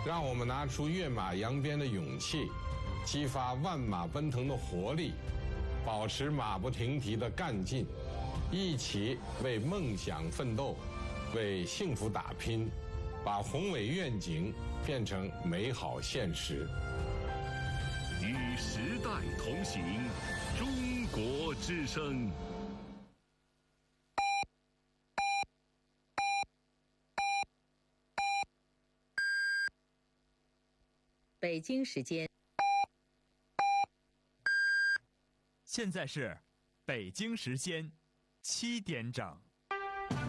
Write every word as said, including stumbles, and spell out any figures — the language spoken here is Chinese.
让我们拿出跃马扬鞭的勇气，激发万马奔腾的活力，保持马不停蹄的干劲，一起为梦想奋斗，为幸福打拼，把宏伟愿景变成美好现实。 与时代同行，中国之声。 北京时间， 现在是北京时间七点整。